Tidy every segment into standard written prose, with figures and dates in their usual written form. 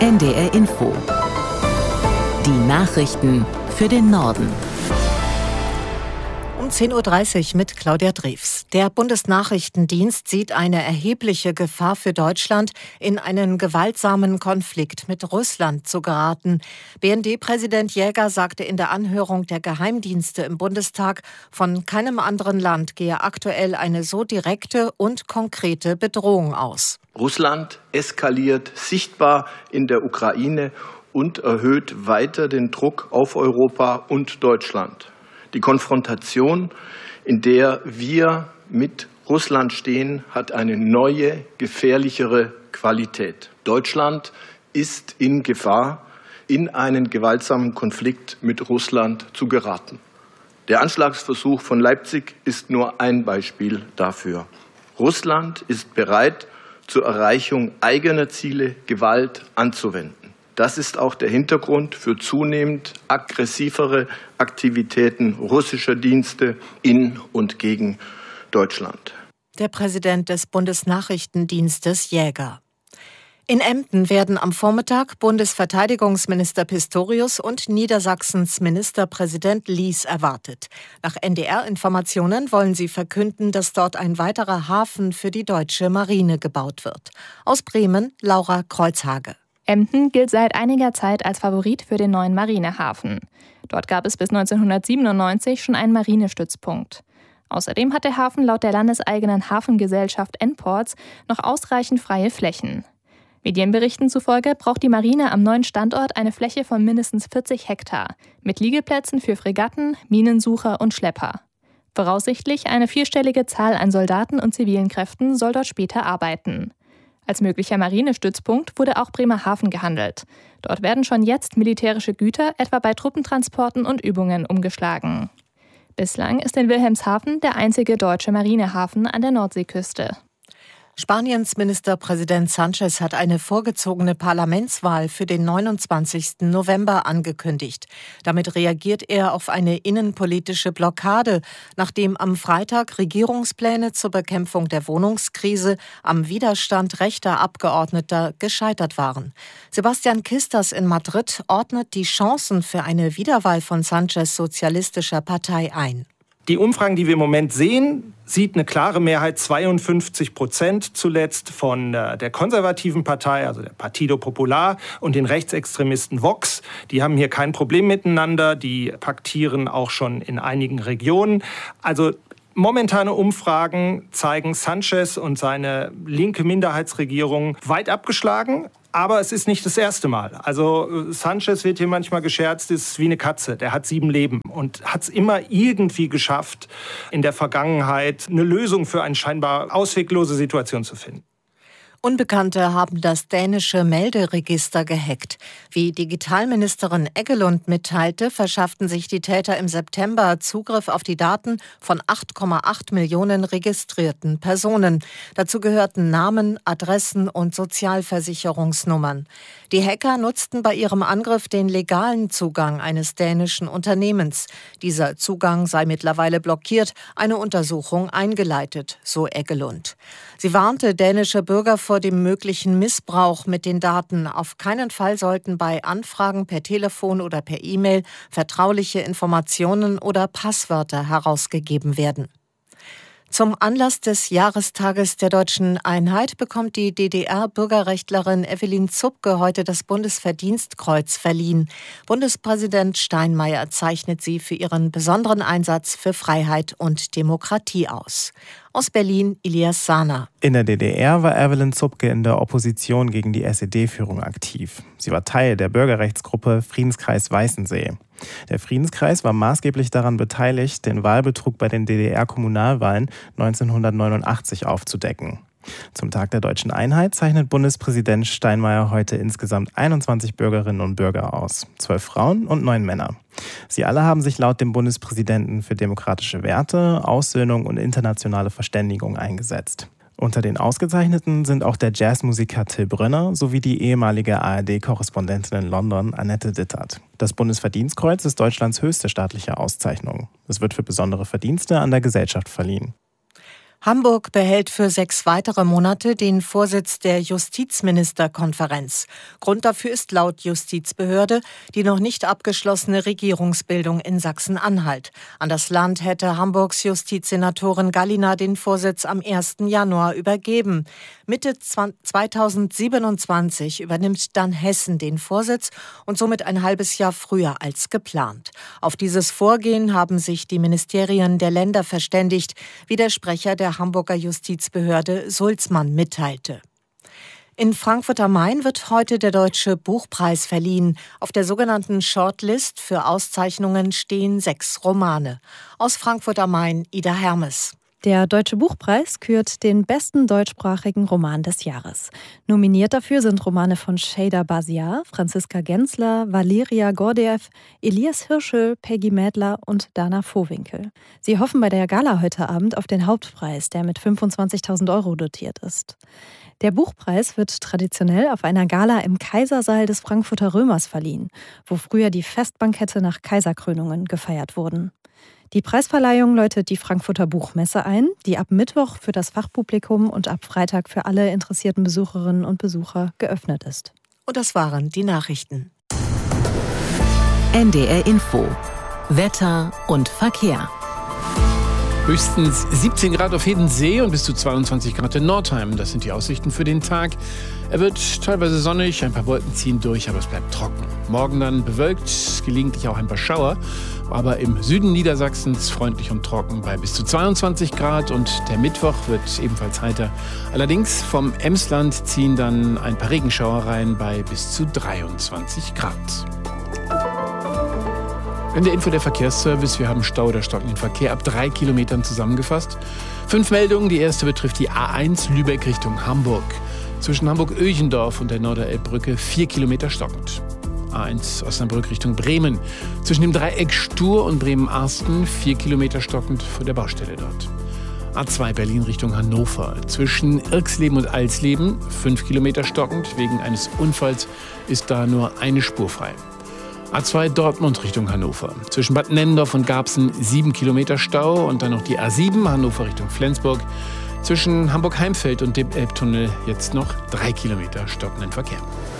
NDR Info. Die Nachrichten für den Norden. Um 10.30 Uhr mit Claudia Drews. Der Bundesnachrichtendienst sieht eine erhebliche Gefahr für Deutschland, in einen gewaltsamen Konflikt mit Russland zu geraten. BND-Präsident Jäger sagte in der Anhörung der Geheimdienste im Bundestag, von keinem anderen Land gehe aktuell eine so direkte und konkrete Bedrohung aus. Russland eskaliert sichtbar in der Ukraine und erhöht weiter den Druck auf Europa und Deutschland. Die Konfrontation, in der wir mit Russland stehen, hat eine neue, gefährlichere Qualität. Deutschland ist in Gefahr, in einen gewaltsamen Konflikt mit Russland zu geraten. Der Anschlagsversuch von Leipzig ist nur ein Beispiel dafür. Russland ist bereit, zur Erreichung eigener Ziele Gewalt anzuwenden. Das ist auch der Hintergrund für zunehmend aggressivere Aktivitäten russischer Dienste in und gegen Deutschland. Der Präsident des Bundesnachrichtendienstes Jäger. In Emden werden am Vormittag Bundesverteidigungsminister Pistorius und Niedersachsens Ministerpräsident Lies erwartet. Nach NDR-Informationen wollen sie verkünden, dass dort ein weiterer Hafen für die deutsche Marine gebaut wird. Aus Bremen, Laura Kreuzhage. Emden gilt seit einiger Zeit als Favorit für den neuen Marinehafen. Dort gab es bis 1997 schon einen Marinestützpunkt. Außerdem hat der Hafen laut der landeseigenen Hafengesellschaft N-Ports noch ausreichend freie Flächen. Medienberichten zufolge braucht die Marine am neuen Standort eine Fläche von mindestens 40 Hektar mit Liegeplätzen für Fregatten, Minensucher und Schlepper. Voraussichtlich eine 4-stellige Zahl an Soldaten und zivilen Kräften soll dort später arbeiten. Als möglicher Marinestützpunkt wurde auch Bremerhaven gehandelt. Dort werden schon jetzt militärische Güter, etwa bei Truppentransporten und Übungen, umgeschlagen. Bislang ist in Wilhelmshaven der einzige deutsche Marinehafen an der Nordseeküste. Spaniens Ministerpräsident Sánchez hat eine vorgezogene Parlamentswahl für den 29. November angekündigt. Damit reagiert er auf eine innenpolitische Blockade, nachdem am Freitag Regierungspläne zur Bekämpfung der Wohnungskrise am Widerstand rechter Abgeordneter gescheitert waren. Sebastian Kistas in Madrid ordnet die Chancen für eine Wiederwahl von Sánchez sozialistischer Partei ein. Die Umfragen, die wir im Moment sehen, sieht eine klare Mehrheit, 52% zuletzt von der konservativen Partei, also der Partido Popular, und den Rechtsextremisten Vox. Die haben hier kein Problem miteinander, die paktieren auch schon in einigen Regionen. Also momentane Umfragen zeigen Sánchez und seine linke Minderheitsregierung weit abgeschlagen. Aber es ist nicht das erste Mal. Also Sánchez wird hier manchmal gescherzt, ist wie eine Katze. Der hat 7 Leben und hat es immer irgendwie geschafft, in der Vergangenheit eine Lösung für eine scheinbar ausweglose Situation zu finden. Unbekannte haben das dänische Melderegister gehackt. Wie Digitalministerin Eggelund mitteilte, verschafften sich die Täter im September Zugriff auf die Daten von 8,8 Millionen registrierten Personen. Dazu gehörten Namen, Adressen und Sozialversicherungsnummern. Die Hacker nutzten bei ihrem Angriff den legalen Zugang eines dänischen Unternehmens. Dieser Zugang sei mittlerweile blockiert, eine Untersuchung eingeleitet, so Eggelund. Sie warnte dänische Bürger vor dem möglichen Missbrauch mit den Daten. Auf keinen Fall sollten bei Anfragen per Telefon oder per E-Mail vertrauliche Informationen oder Passwörter herausgegeben werden. Zum Anlass des Jahrestages der Deutschen Einheit bekommt die DDR-Bürgerrechtlerin Evelyn Zupke heute das Bundesverdienstkreuz verliehen. Bundespräsident Steinmeier zeichnet sie für ihren besonderen Einsatz für Freiheit und Demokratie aus. Aus Berlin, Elias Sahner. In der DDR war Evelyn Zupke in der Opposition gegen die SED-Führung aktiv. Sie war Teil der Bürgerrechtsgruppe Friedenskreis Weißensee. Der Friedenskreis war maßgeblich daran beteiligt, den Wahlbetrug bei den DDR-Kommunalwahlen 1989 aufzudecken. Zum Tag der Deutschen Einheit zeichnet Bundespräsident Steinmeier heute insgesamt 21 Bürgerinnen und Bürger aus, 12 Frauen und 9 Männer. Sie alle haben sich laut dem Bundespräsidenten für demokratische Werte, Aussöhnung und internationale Verständigung eingesetzt. Unter den Ausgezeichneten sind auch der Jazzmusiker Till Brönner sowie die ehemalige ARD-Korrespondentin in London Annette Dittert. Das Bundesverdienstkreuz ist Deutschlands höchste staatliche Auszeichnung. Es wird für besondere Verdienste an der Gesellschaft verliehen. Hamburg behält für 6 weitere Monate den Vorsitz der Justizministerkonferenz. Grund dafür ist laut Justizbehörde die noch nicht abgeschlossene Regierungsbildung in Sachsen-Anhalt. An das Land hätte Hamburgs Justizsenatorin Gallina den Vorsitz am 1. Januar übergeben. Mitte 2027 übernimmt dann Hessen den Vorsitz und somit ein halbes Jahr früher als geplant. Auf dieses Vorgehen haben sich die Ministerien der Länder verständigt, wie der Sprecher der Hamburger Justizbehörde Sulzmann mitteilte. In Frankfurt am Main wird heute der Deutsche Buchpreis verliehen. Auf der sogenannten Shortlist für Auszeichnungen stehen 6 Romane. Aus Frankfurt am Main, Ida Hermes. Der Deutsche Buchpreis kürt den besten deutschsprachigen Roman des Jahres. Nominiert dafür sind Romane von Şeyda Basiar, Franziska Gensler, Valeria Gordeev, Elias Hirschel, Peggy Mädler und Dana Vohwinkel. Sie hoffen bei der Gala heute Abend auf den Hauptpreis, der mit 25.000 € dotiert ist. Der Buchpreis wird traditionell auf einer Gala im Kaisersaal des Frankfurter Römers verliehen, wo früher die Festbankette nach Kaiserkrönungen gefeiert wurden. Die Preisverleihung läutet die Frankfurter Buchmesse ein, die ab Mittwoch für das Fachpublikum und ab Freitag für alle interessierten Besucherinnen und Besucher geöffnet ist. Und das waren die Nachrichten. NDR Info. Wetter und Verkehr. Höchstens 17 Grad auf Hedensee und bis zu 22 Grad in Nordheim. Das sind die Aussichten für den Tag. Er wird teilweise sonnig, ein paar Wolken ziehen durch, aber es bleibt trocken. Morgen dann bewölkt, gelegentlich auch ein paar Schauer. Aber im Süden Niedersachsens freundlich und trocken bei bis zu 22 Grad. Und der Mittwoch wird ebenfalls heiter. Allerdings vom Emsland ziehen dann ein paar Regenschauer rein bei bis zu 23 Grad. In der Info der Verkehrsservice, wir haben Stau oder stockenden Verkehr ab 3 Kilometern zusammengefasst. 5 Meldungen, die erste betrifft die A1 Lübeck Richtung Hamburg. Zwischen Hamburg-Öchendorf und der Norderelbbrücke 4 Kilometer stockend. A1 Osnabrück Richtung Bremen. Zwischen dem Dreieck Stur und Bremen-Arsten 4 Kilometer stockend vor der Baustelle dort. A2 Berlin Richtung Hannover. Zwischen Irxleben und Alsleben 5 Kilometer stockend. Wegen eines Unfalls ist da nur eine Spur frei. A2 Dortmund Richtung Hannover. Zwischen Bad Nennendorf und Garbsen 7 Kilometer Stau und dann noch die A7 Hannover Richtung Flensburg. Zwischen Hamburg-Heimfeld und dem Elbtunnel jetzt noch 3 Kilometer stockenden Verkehr.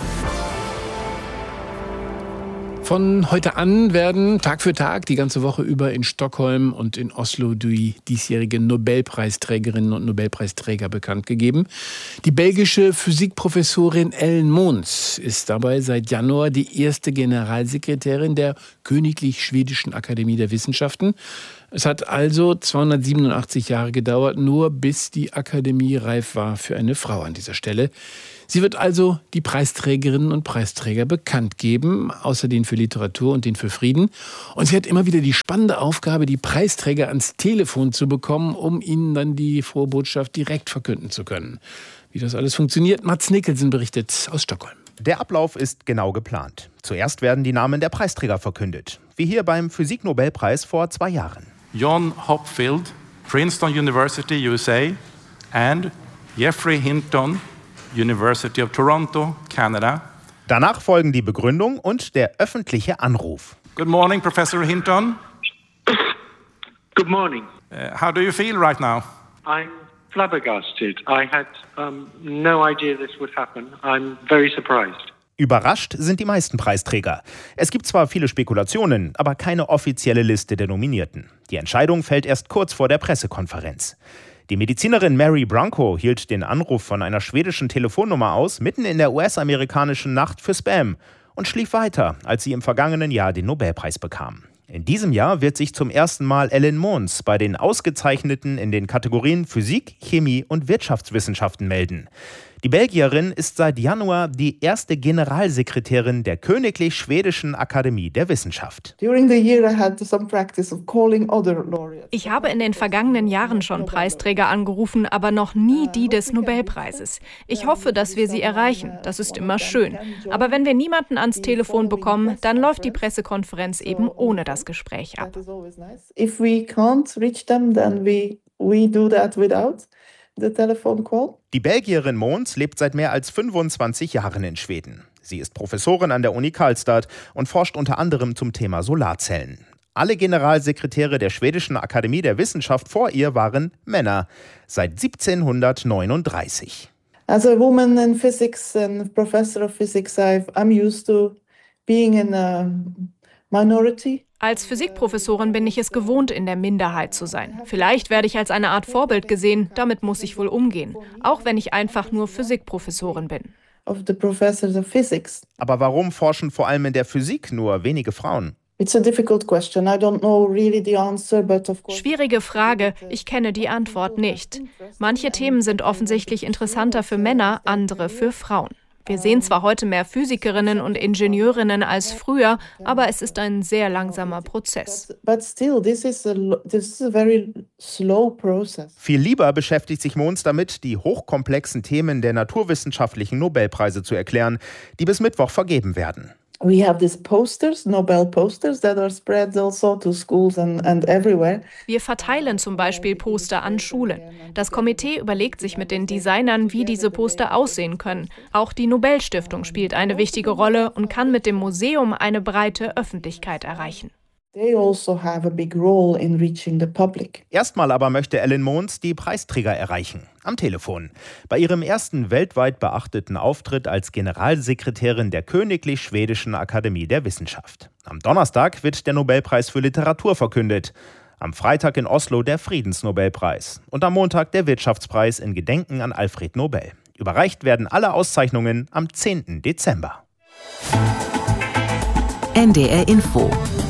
Von heute an werden Tag für Tag die ganze Woche über in Stockholm und in Oslo die diesjährigen Nobelpreisträgerinnen und Nobelpreisträger bekannt gegeben. Die belgische Physikprofessorin Ellen Mons ist dabei seit Januar die erste Generalsekretärin der Königlich Schwedischen Akademie der Wissenschaften. Es hat also 287 Jahre gedauert, nur bis die Akademie reif war für eine Frau an dieser Stelle. Sie wird also die Preisträgerinnen und Preisträger bekannt geben, außer den für Literatur und den für Frieden. Und sie hat immer wieder die spannende Aufgabe, die Preisträger ans Telefon zu bekommen, um ihnen dann die frohe Botschaft direkt verkünden zu können. Wie das alles funktioniert, Mats Nicholson berichtet aus Stockholm. Der Ablauf ist genau geplant. Zuerst werden die Namen der Preisträger verkündet, wie hier beim Physik-Nobelpreis vor 2 Jahren. John Hopfield, Princeton University, USA, and Geoffrey Hinton, University of Toronto, Canada. Danach folgen die Begründung und der öffentliche Anruf. Good morning, Professor Hinton. Good morning. How do you feel right now? I'm flabbergasted. I had no idea this would happen. I'm very surprised. Überrascht sind die meisten Preisträger. Es gibt zwar viele Spekulationen, aber keine offizielle Liste der Nominierten. Die Entscheidung fällt erst kurz vor der Pressekonferenz. Die Medizinerin Mary Branco hielt den Anruf von einer schwedischen Telefonnummer aus, mitten in der US-amerikanischen Nacht für Spam und schlief weiter, als sie im vergangenen Jahr den Nobelpreis bekam. In diesem Jahr wird sich zum ersten Mal Ellen Mons bei den Ausgezeichneten in den Kategorien Physik, Chemie und Wirtschaftswissenschaften melden. Die Belgierin ist seit Januar die erste Generalsekretärin der Königlich Schwedischen Akademie der Wissenschaft. Ich habe in den vergangenen Jahren schon Preisträger angerufen, aber noch nie die des Nobelpreises. Ich hoffe, dass wir sie erreichen. Das ist immer schön. Aber wenn wir niemanden ans Telefon bekommen, dann läuft die Pressekonferenz eben ohne das Gespräch ab. Die Belgierin Mons lebt seit mehr als 25 Jahren in Schweden. Sie ist Professorin an der Uni Karlstad und forscht unter anderem zum Thema Solarzellen. Alle Generalsekretäre der Schwedischen Akademie der Wissenschaft vor ihr waren Männer, seit 1739. As a woman in physics and professor of physics, I'm used to being in a minority. Als Physikprofessorin bin ich es gewohnt, in der Minderheit zu sein. Vielleicht werde ich als eine Art Vorbild gesehen, damit muss ich wohl umgehen. Auch wenn ich einfach nur Physikprofessorin bin. Of the professors of physics. Aber warum forschen vor allem in der Physik nur wenige Frauen? It's a difficult question. I don't know really the answer, but of course. Schwierige Frage. Ich kenne die Antwort nicht. Manche Themen sind offensichtlich interessanter für Männer, andere für Frauen. Wir sehen zwar heute mehr Physikerinnen und Ingenieurinnen als früher, aber es ist ein sehr langsamer Prozess. But still, this is a very slow process. Viel lieber beschäftigt sich Mons damit, die hochkomplexen Themen der naturwissenschaftlichen Nobelpreise zu erklären, die bis Mittwoch vergeben werden. We have these posters, Nobel posters, that are spread also to schools and everywhere. Wir verteilen zum Beispiel Poster an Schulen. Das Komitee überlegt sich mit den Designern, wie diese Poster aussehen können. Auch die Nobelstiftung spielt eine wichtige Rolle und kann mit dem Museum eine breite Öffentlichkeit erreichen. They also have a big role in reaching the public. Erstmal aber möchte Ellen Mons die Preisträger erreichen. Am Telefon. Bei ihrem ersten weltweit beachteten Auftritt als Generalsekretärin der Königlich Schwedischen Akademie der Wissenschaft. Am Donnerstag wird der Nobelpreis für Literatur verkündet. Am Freitag in Oslo der Friedensnobelpreis. Und am Montag der Wirtschaftspreis in Gedenken an Alfred Nobel. Überreicht werden alle Auszeichnungen am 10. Dezember. NDR Info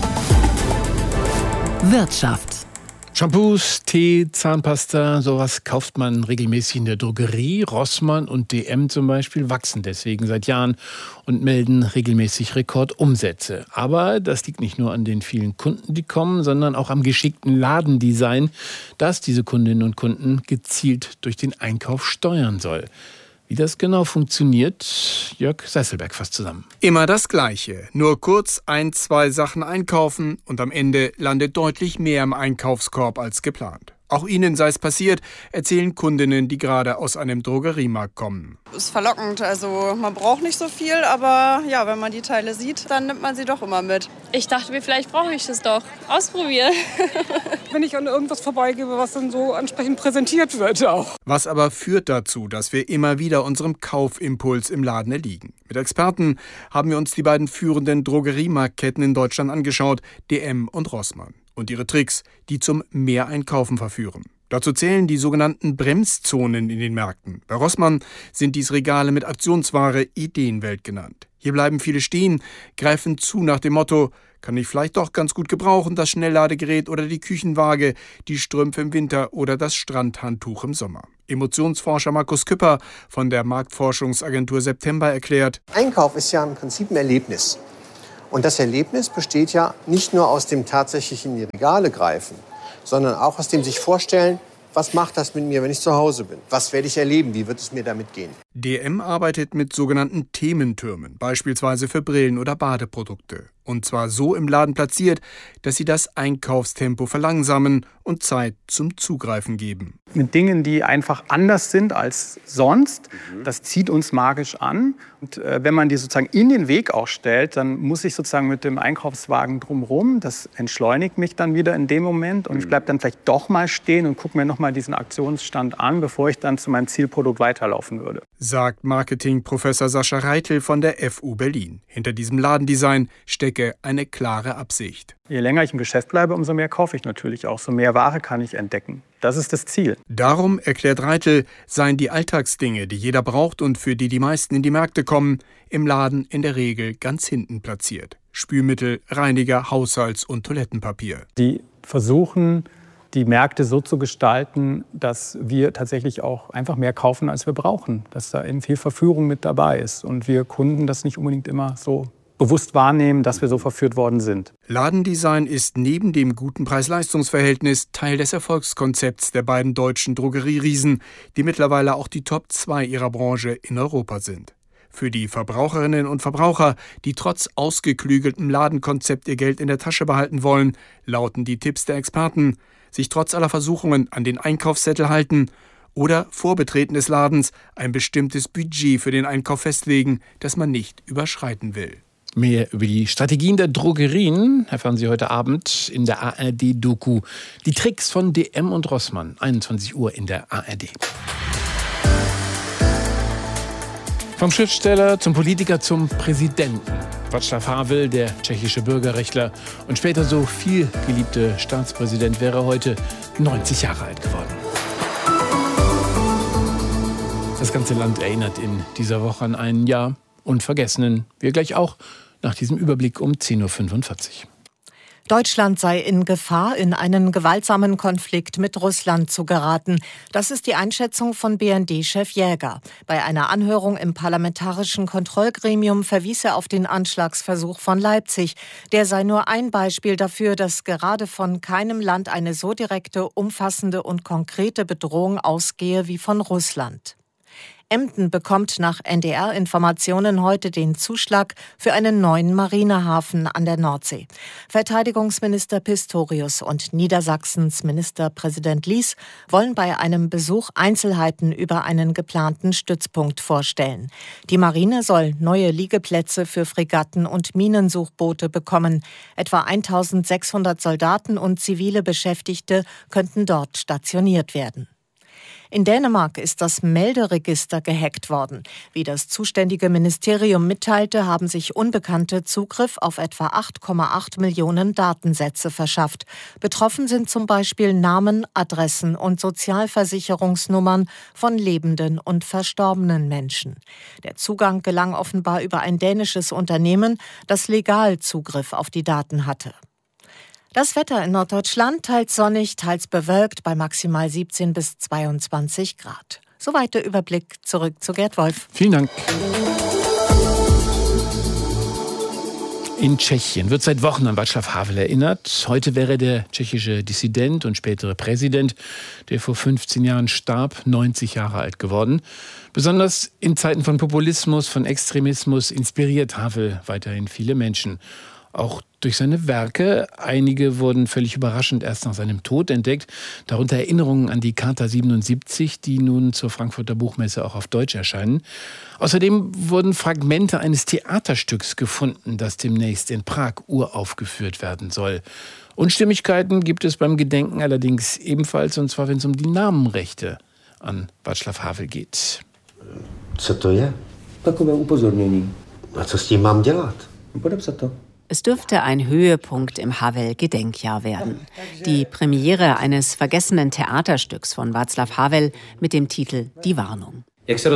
Wirtschaft. Shampoos, Tee, Zahnpasta, sowas kauft man regelmäßig in der Drogerie. Rossmann und DM zum Beispiel wachsen deswegen seit Jahren und melden regelmäßig Rekordumsätze. Aber das liegt nicht nur an den vielen Kunden, die kommen, sondern auch am geschickten Ladendesign, das diese Kundinnen und Kunden gezielt durch den Einkauf steuern soll. Wie das genau funktioniert, Jörg Seißelberg fasst zusammen. Immer das Gleiche. Nur kurz 1, 2 Sachen einkaufen und am Ende landet deutlich mehr im Einkaufskorb als geplant. Auch ihnen sei es passiert, erzählen Kundinnen, die gerade aus einem Drogeriemarkt kommen. Ist verlockend, also man braucht nicht so viel, aber ja, wenn man die Teile sieht, dann nimmt man sie doch immer mit. Ich dachte mir, vielleicht brauche ich das doch. Ausprobieren. Wenn ich an irgendwas vorbeigehe, was dann so ansprechend präsentiert wird auch. Was aber führt dazu, dass wir immer wieder unserem Kaufimpuls im Laden erliegen? Mit Experten haben wir uns die beiden führenden Drogeriemarktketten in Deutschland angeschaut, DM und Rossmann. Und ihre Tricks, die zum Mehreinkaufen verführen. Dazu zählen die sogenannten Bremszonen in den Märkten. Bei Rossmann sind dies Regale mit Aktionsware, Ideenwelt genannt. Hier bleiben viele stehen, greifen zu nach dem Motto, kann ich vielleicht doch ganz gut gebrauchen, das Schnellladegerät oder die Küchenwaage, die Strümpfe im Winter oder das Strandhandtuch im Sommer. Emotionsforscher Markus Küpper von der Marktforschungsagentur September erklärt: Einkauf ist ja im Prinzip ein Erlebnis. Und das Erlebnis besteht ja nicht nur aus dem tatsächlichen in die Regale greifen, sondern auch aus dem sich vorstellen, was macht das mit mir, wenn ich zu Hause bin? Was werde ich erleben? Wie wird es mir damit gehen? DM arbeitet mit sogenannten Thementürmen, beispielsweise für Brillen oder Badeprodukte. Und zwar so im Laden platziert, dass sie das Einkaufstempo verlangsamen und Zeit zum Zugreifen geben. Mit Dingen, die einfach anders sind als sonst, das zieht uns magisch an. Und wenn man die sozusagen in den Weg auch stellt, dann muss ich sozusagen mit dem Einkaufswagen drumherum. Das entschleunigt mich dann wieder in dem Moment. Und ich bleibe dann vielleicht doch mal stehen und gucke mir noch mal diesen Aktionsstand an, bevor ich dann zu meinem Zielprodukt weiterlaufen würde. Sagt Marketingprofessor Sascha Reitel von der FU Berlin. Hinter diesem Ladendesign stecke eine klare Absicht. Je länger ich im Geschäft bleibe, umso mehr kaufe ich natürlich auch. So mehr Ware kann ich entdecken. Das ist das Ziel. Darum, erklärt Reitel, seien die Alltagsdinge, die jeder braucht und für die die meisten in die Märkte kommen, im Laden in der Regel ganz hinten platziert. Spülmittel, Reiniger, Haushalts- und Toilettenpapier. Die versuchen, die Märkte so zu gestalten, dass wir tatsächlich auch einfach mehr kaufen, als wir brauchen. Dass da eben viel Verführung mit dabei ist und wir Kunden das nicht unbedingt immer so bewusst wahrnehmen, dass wir so verführt worden sind. Ladendesign ist neben dem guten Preis-Leistungs-Verhältnis Teil des Erfolgskonzepts der beiden deutschen Drogerieriesen, die mittlerweile auch die Top 2 ihrer Branche in Europa sind. Für die Verbraucherinnen und Verbraucher, die trotz ausgeklügeltem Ladenkonzept ihr Geld in der Tasche behalten wollen, lauten die Tipps der Experten: sich trotz aller Versuchungen an den Einkaufszettel halten oder vor Betreten des Ladens ein bestimmtes Budget für den Einkauf festlegen, das man nicht überschreiten will. Mehr über die Strategien der Drogerien erfahren Sie heute Abend in der ARD-Doku. Die Tricks von DM und Rossmann, 21 Uhr in der ARD. Vom Schriftsteller zum Politiker zum Präsidenten. Václav Havel, der tschechische Bürgerrechtler und später so viel geliebte Staatspräsident, wäre heute 90 Jahre alt geworden. Das ganze Land erinnert in dieser Woche an einen Jahr unvergessenen. Wir gleich auch nach diesem Überblick um 10.45 Uhr. Deutschland sei in Gefahr, in einen gewaltsamen Konflikt mit Russland zu geraten. Das ist die Einschätzung von BND-Chef Jäger. Bei einer Anhörung im Parlamentarischen Kontrollgremium verwies er auf den Anschlagsversuch von Leipzig. Der sei nur ein Beispiel dafür, dass gerade von keinem Land eine so direkte, umfassende und konkrete Bedrohung ausgehe wie von Russland. Emden bekommt nach NDR-Informationen heute den Zuschlag für einen neuen Marinehafen an der Nordsee. Verteidigungsminister Pistorius und Niedersachsens Ministerpräsident Lies wollen bei einem Besuch Einzelheiten über einen geplanten Stützpunkt vorstellen. Die Marine soll neue Liegeplätze für Fregatten und Minensuchboote bekommen. Etwa 1600 Soldaten und zivile Beschäftigte könnten dort stationiert werden. In Dänemark ist das Melderegister gehackt worden. Wie das zuständige Ministerium mitteilte, haben sich Unbekannte Zugriff auf etwa 8,8 Millionen Datensätze verschafft. Betroffen sind zum Beispiel Namen, Adressen und Sozialversicherungsnummern von lebenden und verstorbenen Menschen. Der Zugang gelang offenbar über ein dänisches Unternehmen, das legal Zugriff auf die Daten hatte. Das Wetter in Norddeutschland teils sonnig, teils bewölkt bei maximal 17 bis 22 Grad. Soweit der Überblick. Zurück zu Gerd Wolf. Vielen Dank. In Tschechien wird seit Wochen an Václav Havel erinnert. Heute wäre der tschechische Dissident und spätere Präsident, der vor 15 Jahren starb, 90 Jahre alt geworden. Besonders in Zeiten von Populismus, von Extremismus inspiriert Havel weiterhin viele Menschen. Auch durch seine Werke. Einige wurden völlig überraschend erst nach seinem Tod entdeckt. Darunter Erinnerungen an die Charta 77, die nun zur Frankfurter Buchmesse auch auf Deutsch erscheinen. Außerdem wurden Fragmente eines Theaterstücks gefunden, das demnächst in Prag uraufgeführt werden soll. Unstimmigkeiten gibt es beim Gedenken allerdings ebenfalls, und zwar wenn es um die Namenrechte an Václav Havel geht. Co to je? Takové upozornění. A co s tím mám dělat? Podepsat to. Es dürfte ein Höhepunkt im Havel-Gedenkjahr werden. Die Premiere eines vergessenen Theaterstücks von Václav Havel mit dem Titel Die Warnung.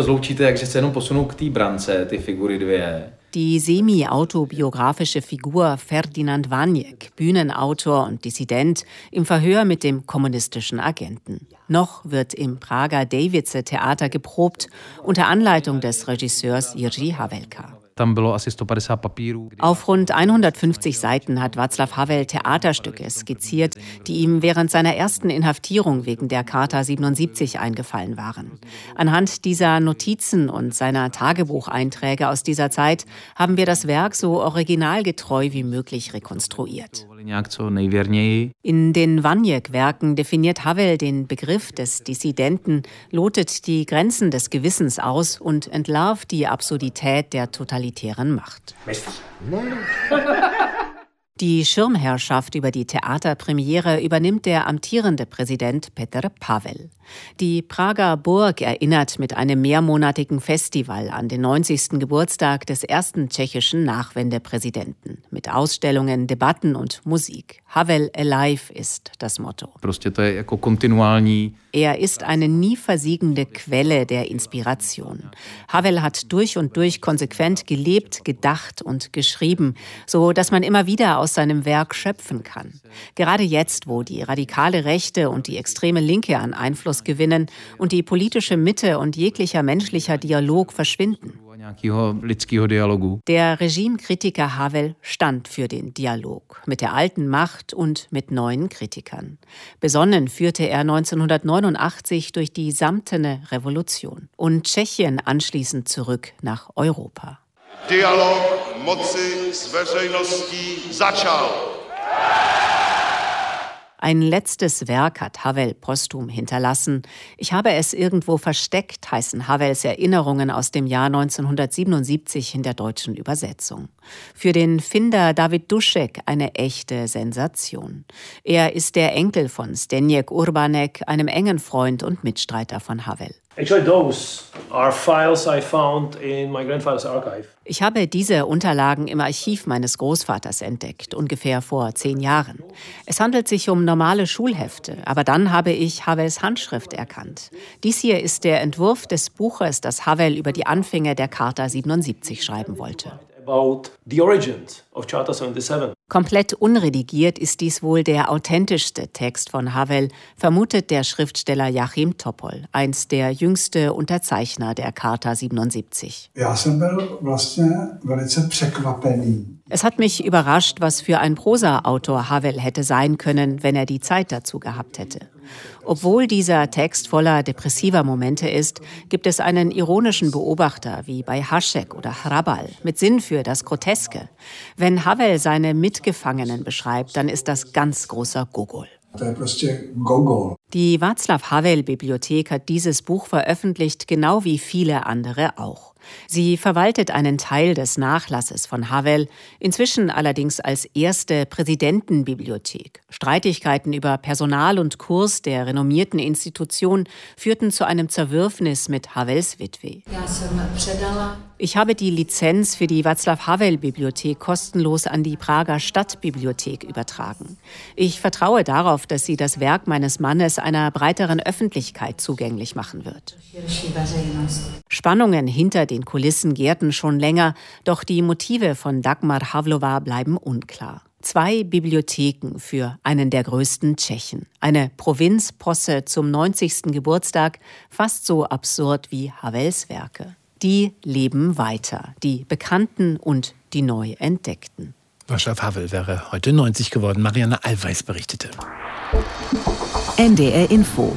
Die semi-autobiografische Figur Ferdinand Vaněk, Bühnenautor und Dissident, im Verhör mit dem kommunistischen Agenten. Noch wird im Prager Davice-Theater geprobt, unter Anleitung des Regisseurs Jiří Havelka. Auf rund 150 Seiten hat Václav Havel Theaterstücke skizziert, die ihm während seiner ersten Inhaftierung wegen der Charta 77 eingefallen waren. Anhand dieser Notizen und seiner Tagebucheinträge aus dieser Zeit haben wir das Werk so originalgetreu wie möglich rekonstruiert. In den Vaněk-Werken definiert Havel den Begriff des Dissidenten, lotet die Grenzen des Gewissens aus und entlarvt die Absurdität der totalitären Macht. Die Schirmherrschaft über die Theaterpremiere übernimmt der amtierende Präsident Petr Pavel. Die Prager Burg erinnert mit einem mehrmonatigen Festival an den 90. Geburtstag des ersten tschechischen Nachwendepräsidenten. Mit Ausstellungen, Debatten und Musik. Havel Alive ist das Motto. Er ist eine nie versiegende Quelle der Inspiration. Havel hat durch und durch konsequent gelebt, gedacht und geschrieben, so dass man immer wieder aus seinem Werk schöpfen kann. Gerade jetzt, wo die radikale Rechte und die extreme Linke an Einfluss gewinnen und die politische Mitte und jeglicher menschlicher Dialog verschwinden. Der Regimekritiker Havel stand für den Dialog mit der alten Macht und mit neuen Kritikern. Besonnen führte er 1989 durch die samtene Revolution und Tschechien anschließend zurück nach Europa. Dialog moci s veřejností začal. Ein letztes Werk hat Havel posthum hinterlassen. Ich habe es irgendwo versteckt, heißen Havels Erinnerungen aus dem Jahr 1977 in der deutschen Übersetzung. Für den Finder David Dušek eine echte Sensation. Er ist der Enkel von Zdeněk Urbanek, einem engen Freund und Mitstreiter von Havel. Actually, those are files I found in my grandfather's archive. Ich habe diese Unterlagen im Archiv meines Großvaters entdeckt, ungefähr vor 10 Jahren. Es handelt sich um normale Schulhefte, aber dann habe ich Havels Handschrift erkannt. Dies hier ist der Entwurf des Buches, das Havel über die Anfänge der Charta 77 schreiben wollte. About the origins of Charta 77. Komplett unredigiert ist dies wohl der authentischste Text von Havel, vermutet der Schriftsteller Joachim Topol, einst der jüngste Unterzeichner der Charta 77. Es hat mich überrascht, was für ein Prosaautor Havel hätte sein können, wenn er die Zeit dazu gehabt hätte. Obwohl dieser Text voller depressiver Momente ist, gibt es einen ironischen Beobachter wie bei Hašek oder Hrabal mit Sinn für das Groteske. Wenn Havel seine Mitgefangenen beschreibt, dann ist das ganz großer Gogol. Die Václav-Havel-Bibliothek hat dieses Buch veröffentlicht, genau wie viele andere auch. Sie verwaltet einen Teil des Nachlasses von Havel, inzwischen allerdings als erste Präsidentenbibliothek. Streitigkeiten über Personal und Kurs der renommierten Institution führten zu einem Zerwürfnis mit Havels Witwe. Ich habe die Lizenz für die Václav-Havel-Bibliothek kostenlos an die Prager Stadtbibliothek übertragen. Ich vertraue darauf, dass sie das Werk meines Mannes einer breiteren Öffentlichkeit zugänglich machen wird. Spannungen hinter den Kulissen gärten schon länger, doch die Motive von Dagmar Havlova bleiben unklar. 2 Bibliotheken für einen der größten Tschechen. Eine Provinzposse zum 90. Geburtstag, fast so absurd wie Havels Werke. Die leben weiter, die Bekannten und die neu Entdeckten. Václav Havel wäre heute 90 geworden. Marianne Allweis berichtete. NDR Info.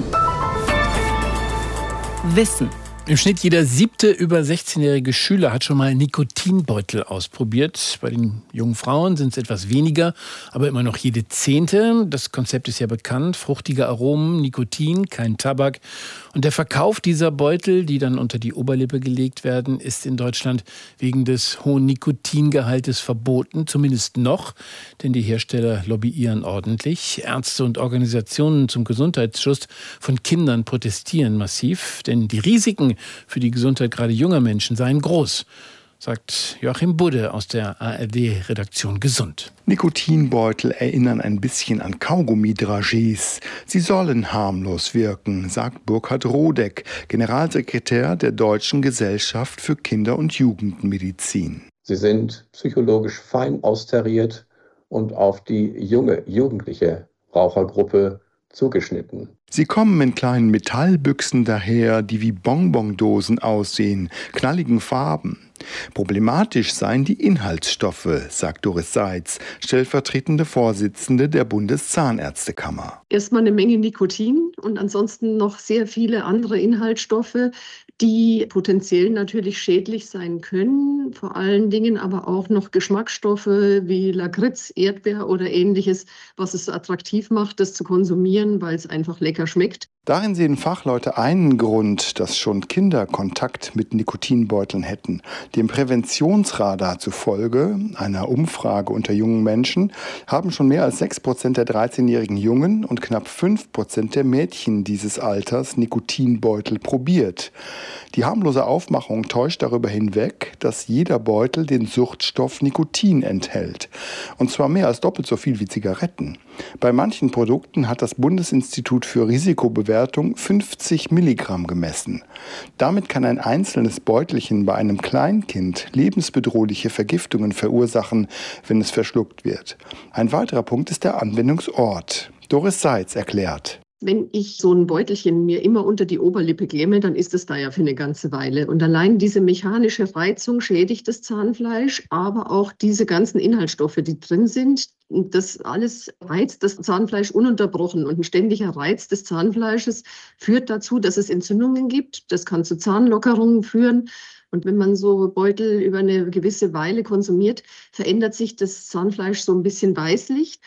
Wissen. Im Schnitt jeder 7. über 16-jährige Schüler hat schon mal Nikotinbeutel ausprobiert. Bei den jungen Frauen sind es etwas weniger, aber immer noch jede 10. Das Konzept ist ja bekannt. Fruchtige Aromen, Nikotin, kein Tabak. Und der Verkauf dieser Beutel, die dann unter die Oberlippe gelegt werden, ist in Deutschland wegen des hohen Nikotingehaltes verboten. Zumindest noch, denn die Hersteller lobbyieren ordentlich. Ärzte und Organisationen zum Gesundheitsschutz von Kindern protestieren massiv, denn die Risiken für die Gesundheit gerade junger Menschen seien groß, sagt Joachim Budde aus der ARD-Redaktion Gesund. Nikotinbeutel erinnern ein bisschen an Kaugummi-Dragés. Sie sollen harmlos wirken, sagt Burkhard Rodeck, Generalsekretär der Deutschen Gesellschaft für Kinder- und Jugendmedizin. Sie sind psychologisch fein austariert und auf die jugendliche Rauchergruppe zugeschnitten. Sie kommen in kleinen Metallbüchsen daher, die wie Bonbondosen aussehen, knalligen Farben. Problematisch seien die Inhaltsstoffe, sagt Doris Seitz, stellvertretende Vorsitzende der Bundeszahnärztekammer. Erstmal eine Menge Nikotin und ansonsten noch sehr viele andere Inhaltsstoffe, die potenziell natürlich schädlich sein können. Vor allen Dingen aber auch noch Geschmacksstoffe wie Lakritz, Erdbeer oder Ähnliches, was es so attraktiv macht, das zu konsumieren, weil es einfach lecker schmeckt. Darin sehen Fachleute einen Grund, dass schon Kinder Kontakt mit Nikotinbeuteln hätten. Dem Präventionsradar zufolge, einer Umfrage unter jungen Menschen, haben schon mehr als 6% der 13-jährigen Jungen und knapp 5% der Mädchen dieses Alters Nikotinbeutel probiert. Die harmlose Aufmachung täuscht darüber hinweg, dass jeder Beutel den Suchtstoff Nikotin enthält. Und zwar mehr als doppelt so viel wie Zigaretten. Bei manchen Produkten hat das Bundesinstitut für Risikobewertung 50 Milligramm gemessen. Damit kann ein einzelnes Beutelchen bei einem Kleinkind lebensbedrohliche Vergiftungen verursachen, wenn es verschluckt wird. Ein weiterer Punkt ist der Anwendungsort. Doris Seitz erklärt. Wenn ich so ein Beutelchen mir immer unter die Oberlippe klemme, dann ist es da ja für eine ganze Weile. Und allein diese mechanische Reizung schädigt das Zahnfleisch, aber auch diese ganzen Inhaltsstoffe, die drin sind, das alles reizt das Zahnfleisch ununterbrochen. Und ein ständiger Reiz des Zahnfleisches führt dazu, dass es Entzündungen gibt. Das kann zu Zahnlockerungen führen. Und wenn man so Beutel über eine gewisse Weile konsumiert, verändert sich das Zahnfleisch so ein bisschen weißlich.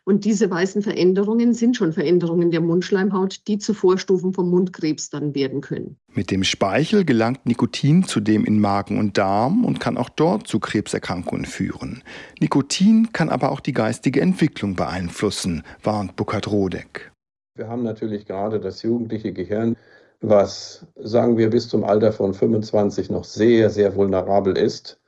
Und diese weißen Veränderungen sind schon Veränderungen der Mundschleimhaut, die zu Vorstufen vom Mundkrebs dann werden können. Mit dem Speichel gelangt Nikotin zudem in Magen und Darm und kann auch dort zu Krebserkrankungen führen. Nikotin kann aber auch die geistige Entwicklung beeinflussen, warnt Burkhard Rodek. Wir haben natürlich gerade das jugendliche Gehirn, was, sagen wir, bis zum Alter von 25 noch sehr, sehr vulnerabel ist.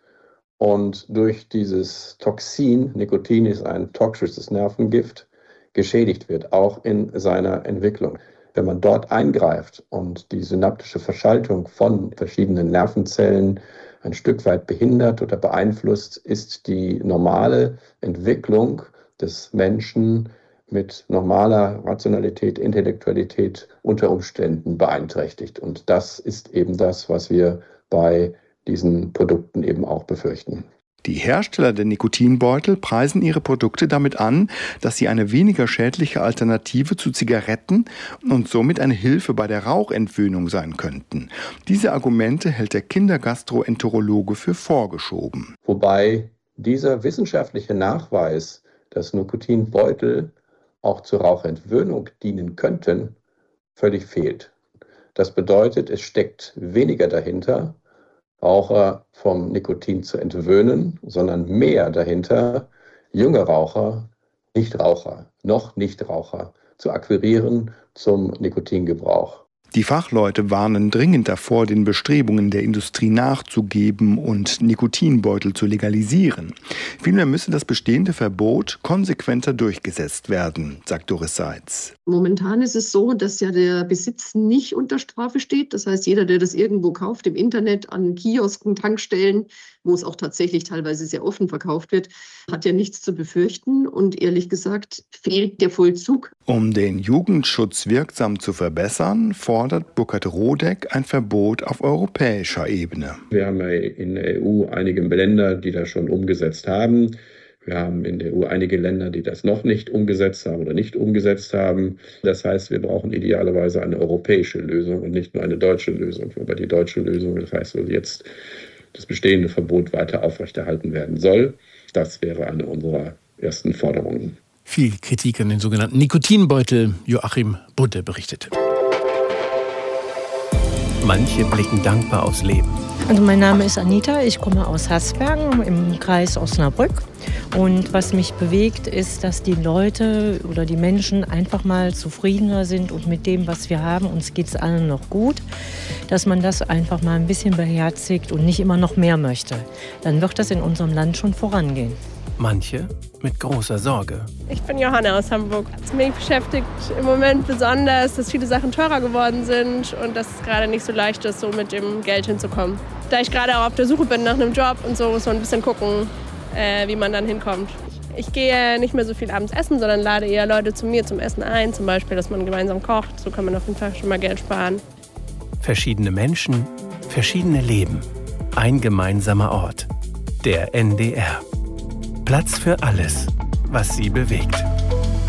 Und durch dieses Toxin, Nikotin ist ein toxisches Nervengift, geschädigt wird, auch in seiner Entwicklung. Wenn man dort eingreift und die synaptische Verschaltung von verschiedenen Nervenzellen ein Stück weit behindert oder beeinflusst, ist die normale Entwicklung des Menschen mit normaler Rationalität, Intellektualität unter Umständen beeinträchtigt. Und das ist eben das, was wir bei diesen Produkten eben auch befürchten. Die Hersteller der Nikotinbeutel preisen ihre Produkte damit an, dass sie eine weniger schädliche Alternative zu Zigaretten und somit eine Hilfe bei der Rauchentwöhnung sein könnten. Diese Argumente hält der Kindergastroenterologe für vorgeschoben. Wobei dieser wissenschaftliche Nachweis, dass Nikotinbeutel auch zur Rauchentwöhnung dienen könnten, völlig fehlt. Das bedeutet, es steckt weniger dahinter, Raucher vom Nikotin zu entwöhnen, sondern mehr dahinter, junge Raucher, Nichtraucher, noch Nichtraucher zu akquirieren zum Nikotingebrauch. Die Fachleute warnen dringend davor, den Bestrebungen der Industrie nachzugeben und Nikotinbeutel zu legalisieren. Vielmehr müsse das bestehende Verbot konsequenter durchgesetzt werden, sagt Doris Seitz. Momentan ist es so, dass ja der Besitz nicht unter Strafe steht. Das heißt, jeder, der das irgendwo kauft, im Internet, an Kiosken, Tankstellen, wo es auch tatsächlich teilweise sehr offen verkauft wird, hat ja nichts zu befürchten. Und ehrlich gesagt fehlt der Vollzug. Um den Jugendschutz wirksam zu verbessern, fordert Burkhard Rodek ein Verbot auf europäischer Ebene. Wir haben ja in der EU einige Länder, die das schon umgesetzt haben. Wir haben in der EU einige Länder, die das noch nicht umgesetzt haben oder nicht umgesetzt haben. Das heißt, wir brauchen idealerweise eine europäische Lösung und nicht nur eine deutsche Lösung. Aber die deutsche Lösung, das heißt, dass jetzt das bestehende Verbot weiter aufrechterhalten werden soll. Das wäre eine unserer ersten Forderungen. Viel Kritik an den sogenannten Nikotinbeutel. Joachim Budde berichtete. Manche blicken dankbar aufs Leben. Also mein Name ist Anita, ich komme aus Hasbergen im Kreis Osnabrück. Und was mich bewegt, ist, dass die Leute oder die Menschen einfach mal zufriedener sind und mit dem, was wir haben, uns geht es allen noch gut, dass man das einfach mal ein bisschen beherzigt und nicht immer noch mehr möchte. Dann wird das in unserem Land schon vorangehen. Manche mit großer Sorge. Ich bin Johanna aus Hamburg. Mich beschäftigt im Moment besonders, dass viele Sachen teurer geworden sind und dass es gerade nicht so leicht ist, so mit dem Geld hinzukommen. Da ich gerade auch auf der Suche bin nach einem Job und so, muss man ein bisschen gucken, wie man dann hinkommt. Ich gehe nicht mehr so viel abends essen, sondern lade eher Leute zu mir zum Essen ein, zum Beispiel, dass man gemeinsam kocht. So kann man auf jeden Fall schon mal Geld sparen. Verschiedene Menschen, verschiedene Leben. Ein gemeinsamer Ort. Der NDR. Platz für alles, was Sie bewegt.